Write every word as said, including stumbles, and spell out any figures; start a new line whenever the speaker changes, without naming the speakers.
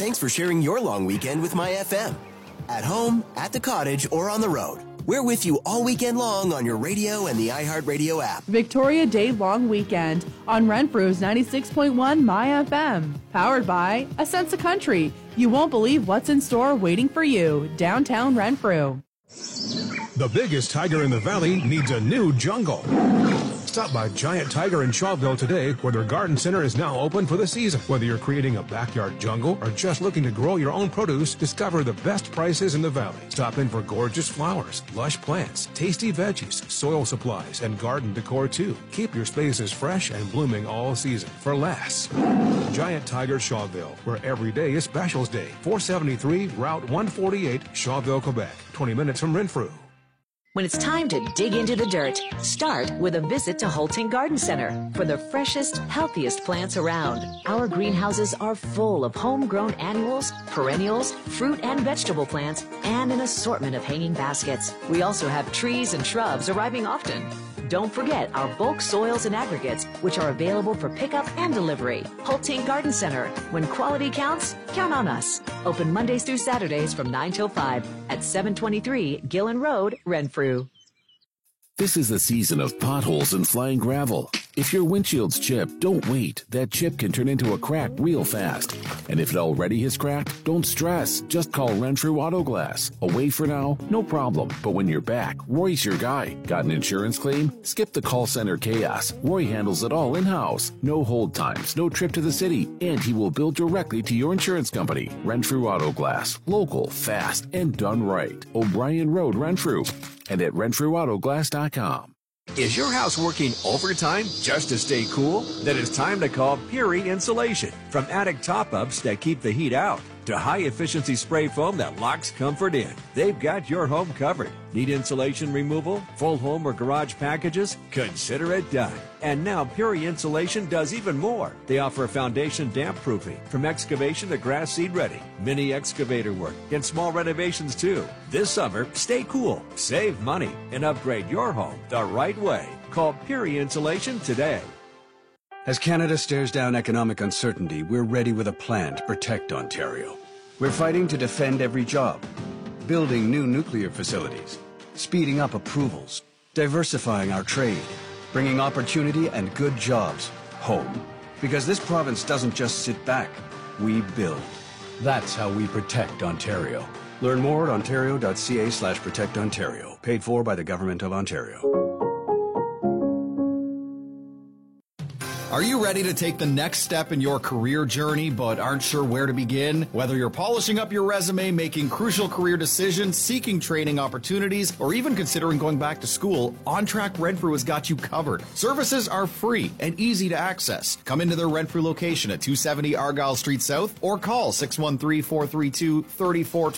thanks for sharing your long weekend with My F M. At home, at the cottage, or on the road, we're with you all weekend long on your radio and the iHeartRadio app.
Victoria Day Long Weekend on Renfrew's ninety-six point one My F M. Powered by A Sense of Country. You won't believe what's in store waiting for you. Downtown Renfrew.
The biggest tiger in the valley needs a new jungle. Stop by Giant Tiger in Shawville today, where their garden center is now open for the season. Whether you're creating a backyard jungle or just looking to grow your own produce, discover the best prices in the valley. Stop in for gorgeous flowers, lush plants, tasty veggies, soil supplies, and garden decor too. Keep your spaces fresh and blooming all season for less. Giant Tiger Shawville, where every day is Specials Day. four seventy-three Route one forty-eight, Shawville, Quebec. twenty minutes from Renfrew.
When it's time to dig into the dirt, start with a visit to Holting Garden Center for the freshest, healthiest plants around. Our greenhouses are full of homegrown annuals, perennials, fruit and vegetable plants, and an assortment of hanging baskets. We also have trees and shrubs arriving often. Don't forget our bulk soils and aggregates, which are available for pickup and delivery. Holting Garden Center. When quality counts, count on us. Open Mondays through Saturdays from nine till five at seven twenty-three Gillen Road, Renfrew.
This is the season of potholes and flying gravel. If your windshield's chipped, don't wait. That chip can turn into a crack real fast. And if it already has cracked, don't stress. Just call Renfrew Auto Glass. Away for now? No problem. But when you're back, Roy's your guy. Got an insurance claim? Skip the call center chaos. Roy handles it all in-house. No hold times, no trip to the city, and he will bill directly to your insurance company. Renfrew Auto Glass. Local, fast, and done right. O'Brien Road, Renfrew. And at renfrew auto glass dot com.
Is your house working overtime just to stay cool? Then it's time to call Peary Insulation. From attic top-ups that keep the heat out to high-efficiency spray foam that locks comfort in, they've got your home covered. Need insulation removal, full home or garage packages? Consider it done. And now Peary Insulation does even more. They offer foundation damp proofing, from excavation to grass seed ready, mini excavator work, and small renovations too. This summer, stay cool, save money, and upgrade your home the right way. Call Peary Insulation today.
As Canada stares down economic uncertainty, we're ready with a plan to protect Ontario. We're fighting to defend every job, building new nuclear facilities, speeding up approvals, diversifying our trade, bringing opportunity and good jobs home. Because this province doesn't just sit back, we build. That's how we protect Ontario. Learn more at ontario.ca slash protect Ontario. Paid for by the Government of Ontario.
Are you ready to take the next step in your career journey but aren't sure where to begin? Whether you're polishing up your resume, making crucial career decisions, seeking training opportunities, or even considering going back to school, OnTrack Renfrew has got you covered. Services are free and easy to access. Come into their Renfrew location at two seventy Argyle Street South or call six one three, four three two, three four two